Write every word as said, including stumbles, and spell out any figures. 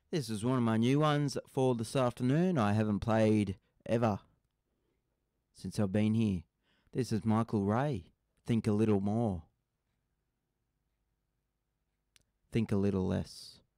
This is one of my new ones for this afternoon. I haven't played ever since I've been here. This is Michael Ray. Think a little more. Think a little less.